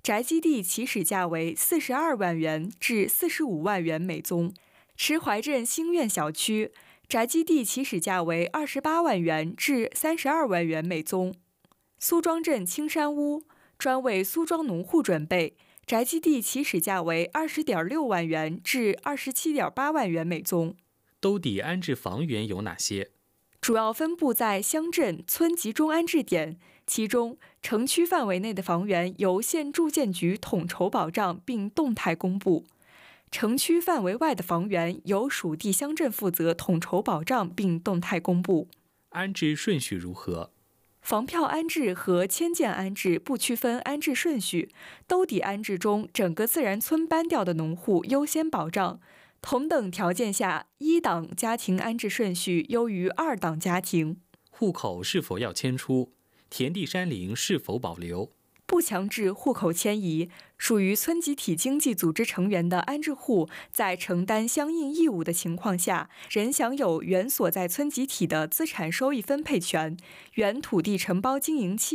宅基地起始价为42万元至45万元每宗。池淮镇兴苑小区宅基地起始价为28万元至32万元每宗。苏庄镇青山屋专为苏庄农户准备，宅基地起始价为20.6万元至27.8万元每宗。 兜底安置房源有哪些？ 主要分布在乡镇村集中安置点，其中城区范围内的房源由县住建局统筹保障并动态公布，城区范围外的房源由属地乡镇负责统筹保障并动态公布。 安置顺序如何？ 房票安置和迁建安置不区分安置顺序，兜底安置中整个自然村搬掉的农户优先保障，同等条件下，1档家庭安置顺序优于2档家庭。 户口是否要迁出？田地山林是否保留？ 不强制户口迁移，属于村集体经济组织成员的安置户，在承担相应义务的情况下，仍享有原所在村集体的资产收益分配权，原土地承包经营期